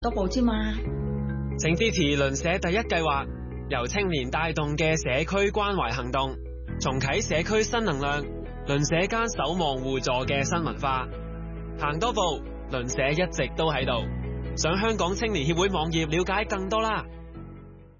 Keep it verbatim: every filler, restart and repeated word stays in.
多步啫嘛。 請支持鄰舍第一計劃，由青年帶動嘅社區關懷行動，重啟社區新能量，鄰舍間守望互助嘅新文化。行多步，鄰舍一直都喺度。上香港青年協會網頁了解更多啦。